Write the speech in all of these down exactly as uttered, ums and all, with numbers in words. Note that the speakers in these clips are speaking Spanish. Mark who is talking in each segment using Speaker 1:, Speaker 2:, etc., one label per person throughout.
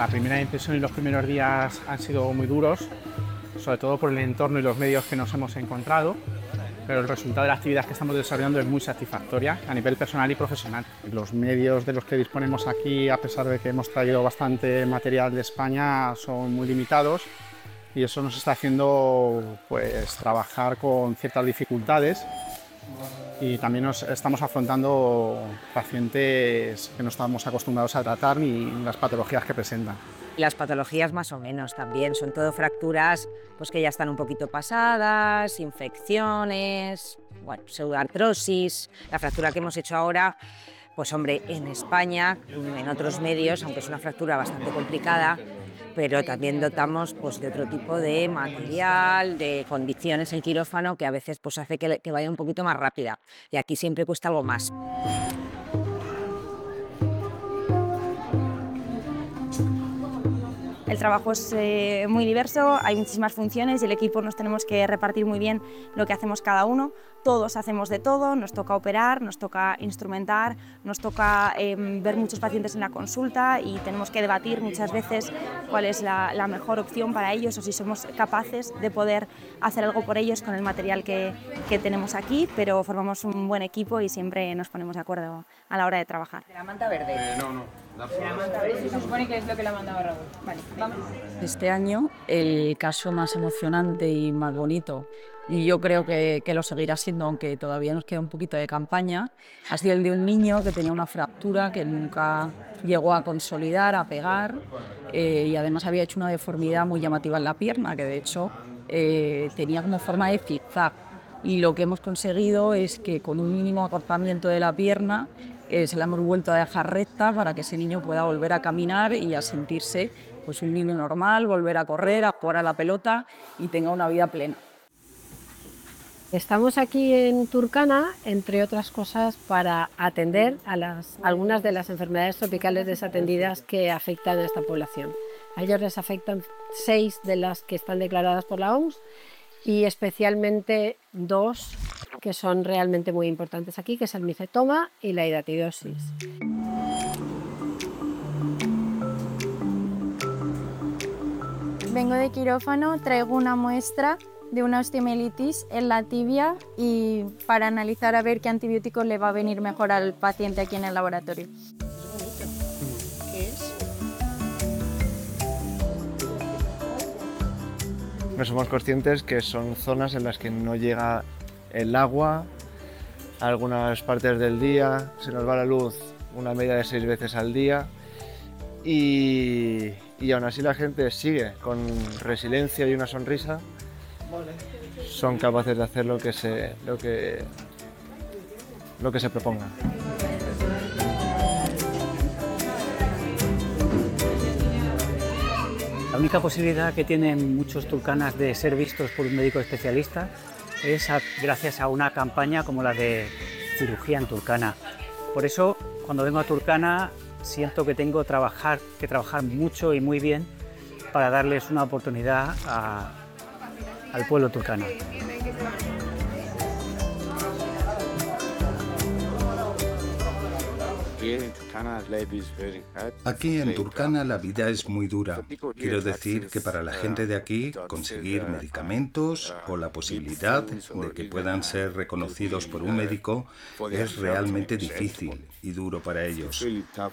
Speaker 1: La primera impresión y los primeros días han sido muy duros, sobre todo por el entorno y los medios que nos hemos encontrado, pero el resultado de la actividad que estamos desarrollando es muy satisfactoria a nivel personal y profesional. Los medios de los que disponemos aquí, a pesar de que hemos traído bastante material de España, son muy limitados y eso nos está haciendo pues, trabajar con ciertas dificultades. Y también nos estamos afrontando pacientes que no estamos acostumbrados a tratar ni las patologías que presentan.
Speaker 2: Las patologías más o menos también, son todo fracturas pues que ya están un poquito pasadas, infecciones, bueno, pseudoartrosis. La fractura que hemos hecho ahora, pues hombre, en España, en otros medios, aunque es una fractura bastante complicada, pero también dotamos pues, de otro tipo de material, de condiciones en quirófano que a veces pues, hace que, que vaya un poquito más rápida. Y aquí siempre cuesta algo más.
Speaker 3: El trabajo es eh, muy diverso, hay muchísimas funciones y el equipo nos tenemos que repartir muy bien lo que hacemos cada uno. Todos hacemos de todo, nos toca operar, nos toca instrumentar, nos toca eh, ver muchos pacientes en la consulta y tenemos que debatir muchas veces cuál es la, la mejor opción para ellos o si somos capaces de poder hacer algo por ellos con el material que, que tenemos aquí, pero formamos un buen equipo y siempre nos ponemos de acuerdo a la hora de trabajar.
Speaker 2: ¿De la manta verde?
Speaker 4: Eh, no, no.
Speaker 2: La, la manta verde.
Speaker 5: Se supone que es lo que le ha mandado Raúl. Vale, vamos.
Speaker 6: Este año el caso más emocionante y más bonito, y yo creo que, que lo seguirá siendo, aunque todavía nos queda un poquito de campaña, ha sido el de un niño que tenía una fractura que nunca llegó a consolidar, a pegar, eh, y además había hecho una deformidad muy llamativa en la pierna, que de hecho eh, tenía como forma de zigzag. Y lo que hemos conseguido es que con un mínimo acortamiento de la pierna eh, se la hemos vuelto a dejar recta para que ese niño pueda volver a caminar y a sentirse pues, un niño normal, volver a correr, a jugar a la pelota y tenga una vida plena.
Speaker 7: Estamos aquí en Turkana, entre otras cosas, para atender a las, algunas de las enfermedades tropicales desatendidas que afectan a esta población. A ellos les afectan seis de las que están declaradas por la O M S y especialmente dos que son realmente muy importantes aquí, que es el micetoma y la hidatidosis.
Speaker 8: Vengo de quirófano, traigo una muestra de una osteomielitis en la tibia y para analizar a ver qué antibiótico le va a venir mejor al paciente aquí en el laboratorio.
Speaker 2: ¿Qué es?
Speaker 4: No somos conscientes que son zonas en las que no llega el agua algunas partes del día, se nos va la luz una media de seis veces al día y, y aún así la gente sigue con resiliencia y una sonrisa. Son capaces de hacer lo que se, lo que, lo que se proponga.
Speaker 9: La única posibilidad que tienen muchos turcanas de ser vistos por un médico especialista es a, gracias a una campaña como la de cirugía en Turkana. Por eso, cuando vengo a Turkana, siento que tengo trabajar, que trabajar mucho y muy bien para darles una oportunidad a, al pueblo turcano.
Speaker 10: Aquí en Turkana la vida es muy dura. Quiero decir que para la gente de aquí conseguir medicamentos o la posibilidad de que puedan ser reconocidos por un médico es realmente difícil y duro para ellos.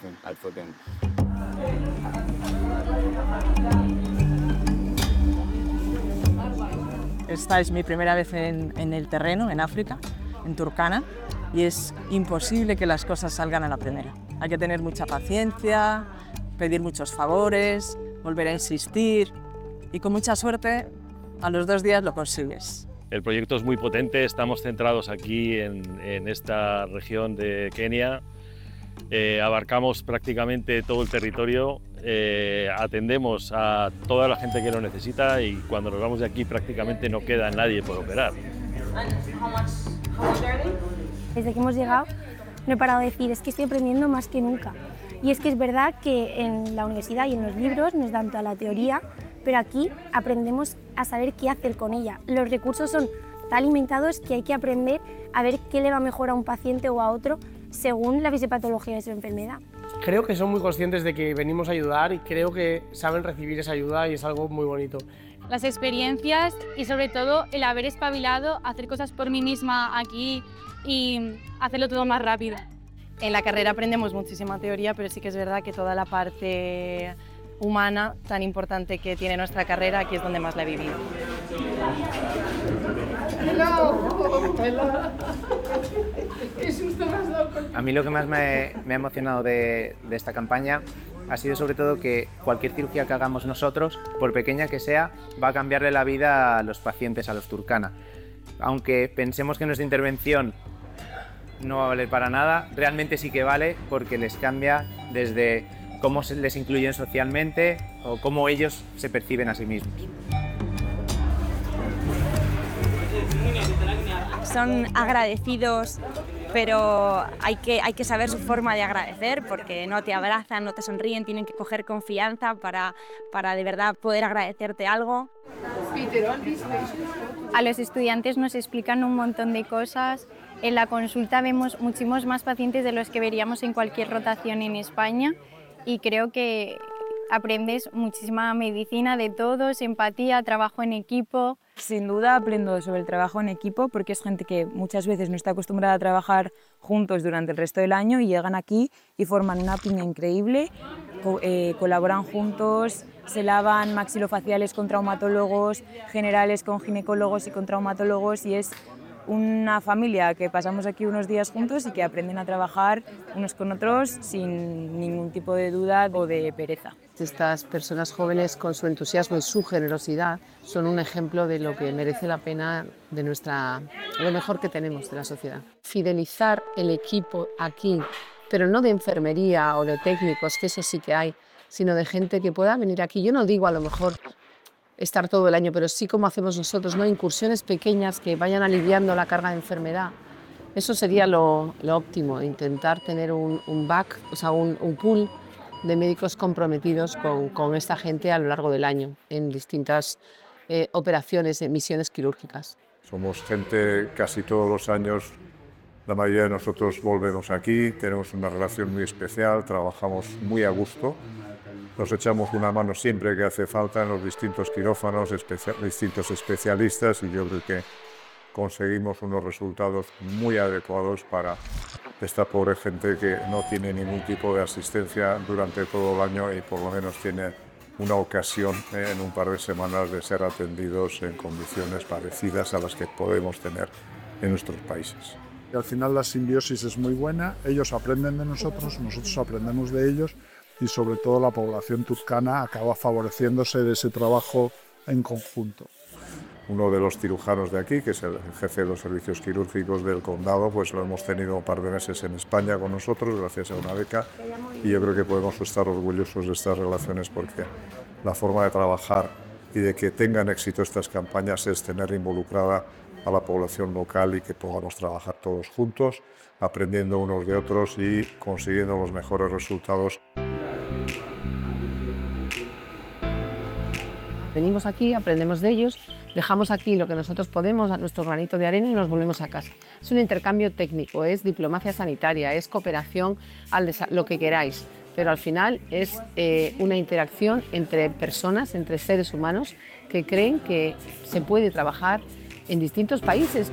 Speaker 5: Esta es mi primera vez en, en el terreno, en África, en Turkana, y es imposible que las cosas salgan a la primera. Hay que tener mucha paciencia, pedir muchos favores, volver a insistir y con mucha suerte a los dos días lo consigues.
Speaker 11: El proyecto es muy potente, estamos centrados aquí en, en esta región de Kenia. Eh, abarcamos prácticamente todo el territorio, eh, atendemos a toda la gente que lo necesita y cuando nos vamos de aquí prácticamente no queda nadie por operar.
Speaker 3: Desde que hemos llegado no he parado de decir, es que estoy aprendiendo más que nunca. Y es que es verdad que en la universidad y en los libros nos dan toda la teoría, pero aquí aprendemos a saber qué hacer con ella. Los recursos son tan limitados que hay que aprender a ver qué le va mejor a un paciente o a otro según la fisiopatología de su enfermedad.
Speaker 12: Creo que son muy conscientes de que venimos a ayudar y creo que saben recibir esa ayuda y es algo muy bonito.
Speaker 13: Las experiencias y sobre todo el haber espabilado, hacer cosas por mí misma aquí y hacerlo todo más rápido.
Speaker 14: En la carrera aprendemos muchísima teoría, pero sí que es verdad que toda la parte humana tan importante que tiene nuestra carrera, aquí es donde más la he vivido.
Speaker 15: A mí lo que más me, me ha emocionado de, de esta campaña ha sido sobre todo que cualquier cirugía que hagamos nosotros, por pequeña que sea, va a cambiarle la vida a los pacientes, a los Turkana. Aunque pensemos que nuestra intervención no va a valer para nada, realmente sí que vale porque les cambia desde cómo se les incluyen socialmente o cómo ellos se perciben a sí mismos.
Speaker 3: Son agradecidos, pero hay que, hay que saber su forma de agradecer porque no te abrazan, no te sonríen, tienen que coger confianza para, para de verdad poder agradecerte algo.
Speaker 8: A los estudiantes nos explican un montón de cosas. En la consulta vemos muchísimos más pacientes de los que veríamos en cualquier rotación en España y creo que aprendes muchísima medicina de todos, empatía, trabajo en equipo.
Speaker 6: Sin duda aprendo sobre el trabajo en equipo porque es gente que muchas veces no está acostumbrada a trabajar juntos durante el resto del año y llegan aquí y forman una piña increíble, co eh, colaboran juntos, se lavan maxilofaciales con traumatólogos, generales con ginecólogos y con traumatólogos y es una familia que pasamos aquí unos días juntos y que aprenden a trabajar unos con otros sin ningún tipo de duda o de pereza.
Speaker 5: Estas personas jóvenes con su entusiasmo y su generosidad son un ejemplo de lo que merece la pena de nuestra, lo mejor que tenemos de la sociedad. Fidelizar el equipo aquí, pero no de enfermería o de técnicos, que eso sí que hay, sino de gente que pueda venir aquí. Yo no digo a lo mejor estar todo el año, pero sí como hacemos nosotros, ¿no? Incursiones pequeñas que vayan aliviando la carga de enfermedad. Eso sería lo, lo óptimo, intentar tener un, un back, o sea, un, un pool de médicos comprometidos con, con esta gente a lo largo del año en distintas eh, operaciones, en misiones quirúrgicas.
Speaker 16: Somos gente casi todos los años, la mayoría de nosotros volvemos aquí, tenemos una relación muy especial, trabajamos muy a gusto. Nos echamos una mano siempre que hace falta en los distintos quirófanos, especia distintos especialistas y yo creo que conseguimos unos resultados muy adecuados para esta pobre gente que no tiene ningún tipo de asistencia durante todo el año y por lo menos tiene una ocasión eh, en un par de semanas de ser atendidos en condiciones parecidas a las que podemos tener en nuestros países.
Speaker 17: Y al final la simbiosis es muy buena, ellos aprenden de nosotros, nosotros aprendemos de ellos y sobre todo la población turkana acaba favoreciéndose de ese trabajo en conjunto.
Speaker 16: Uno de los cirujanos de aquí, que es el jefe de los servicios quirúrgicos del condado, pues lo hemos tenido un par de meses en España con nosotros gracias a una beca y yo creo que podemos estar orgullosos de estas relaciones porque la forma de trabajar y de que tengan éxito estas campañas es tener involucrada a la población local y que podamos trabajar todos juntos, aprendiendo unos de otros y consiguiendo los mejores resultados.
Speaker 5: Venimos aquí, aprendemos de ellos, dejamos aquí lo que nosotros podemos, nuestro granito de arena y nos volvemos a casa. Es un intercambio técnico, es diplomacia sanitaria, es cooperación, al lo que queráis, pero al final es eh, una interacción entre personas, entre seres humanos que creen que se puede trabajar en distintos países.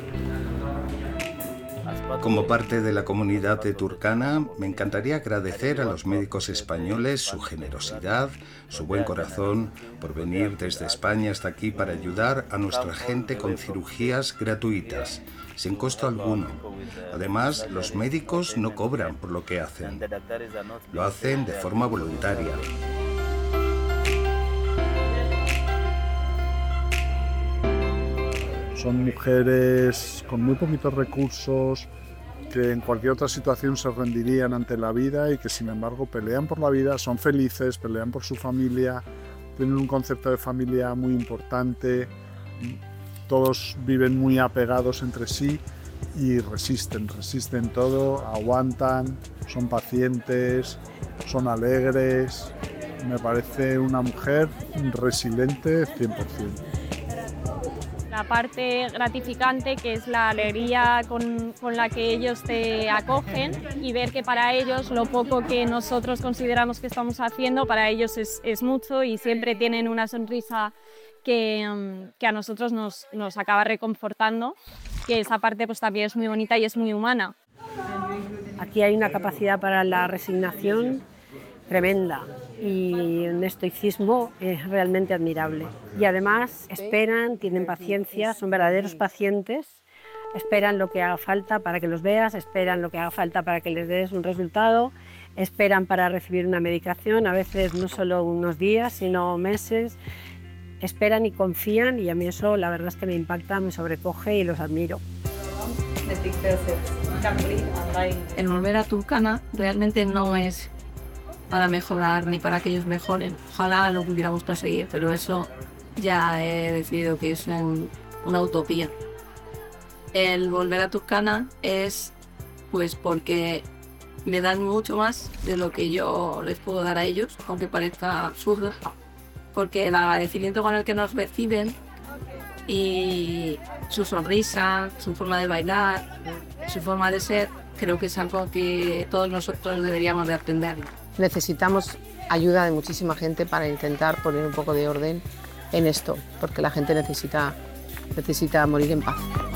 Speaker 10: Como parte de la comunidad de Turkana, me encantaría agradecer a los médicos españoles su generosidad, su buen corazón, por venir desde España hasta aquí para ayudar a nuestra gente con cirugías gratuitas, sin costo alguno. Además, los médicos no cobran por lo que hacen. Lo hacen de forma voluntaria.
Speaker 17: Son mujeres con muy poquitos recursos, que en cualquier otra situación se rendirían ante la vida y que sin embargo pelean por la vida, son felices, pelean por su familia, tienen un concepto de familia muy importante, todos viven muy apegados entre sí y resisten, resisten todo, aguantan, son pacientes, son alegres. Me parece una mujer resiliente cien por cien.
Speaker 18: la parte gratificante, que es la alegría con, con la que ellos te acogen, y ver que para ellos lo poco que nosotros consideramos que estamos haciendo, para ellos es, es mucho, y siempre tienen una sonrisa que, que a nosotros nos, nos acaba reconfortando, que esa parte pues también es muy bonita y es muy humana.
Speaker 7: Aquí hay una capacidad para la resignación tremenda y un estoicismo es realmente admirable. Y además esperan, tienen paciencia, son verdaderos pacientes, esperan lo que haga falta para que los veas, esperan lo que haga falta para que les des un resultado, esperan para recibir una medicación, a veces no solo unos días, sino meses. Esperan y confían, y a mí eso la verdad es que me impacta, me sobrecoge y los admiro.
Speaker 6: El volver a Turkana realmente no es para mejorar ni para que ellos mejoren. Ojalá lo pudiéramos conseguir, pero eso ya he decidido que es un, una utopía. El volver a Turkana es pues porque me dan mucho más de lo que yo les puedo dar a ellos, aunque parezca absurdo, porque el agradecimiento con el que nos reciben y su sonrisa, su forma de bailar, su forma de ser, creo que es algo que todos nosotros deberíamos de aprender.
Speaker 19: Necesitamos ayuda de muchísima gente para intentar poner un poco de orden en esto, porque la gente necesita, necesita morir en paz.